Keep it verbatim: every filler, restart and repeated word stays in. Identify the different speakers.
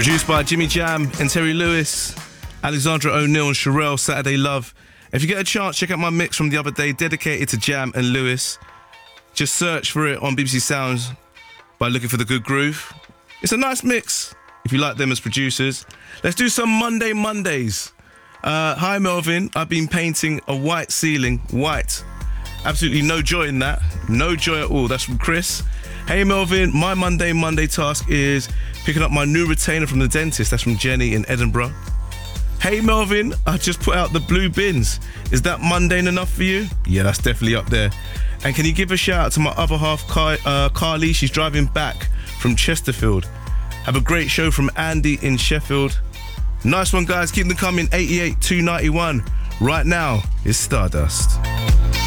Speaker 1: Produced by Jimmy Jam and Terry Lewis, Alexandra O'Neill and Sherelle, Saturday Love. If you get a chance, check out my mix from the other day dedicated to Jam and Lewis. Just search for it on B B C Sounds by looking for The Good Groove. It's a nice mix if you like them as producers. Let's do some Monday Mondays. Uh, hi Melvin, I've been painting a white ceiling, white. Absolutely no joy in that, no joy at all. That's from Chris. Hey Melvin, my Monday Monday task is picking up my new retainer from the dentist. That's from Jenny in Edinburgh. Hey Melvin, I just put out the blue bins. Is that mundane enough for you? Yeah, that's definitely up there. And can you give a shout out to my other half, Car- uh, Carly? She's driving back from Chesterfield. Have a great show from Andy in Sheffield. Nice one, guys. Keep them coming. eighty-eight two ninety-one. Right now, it's Stardust.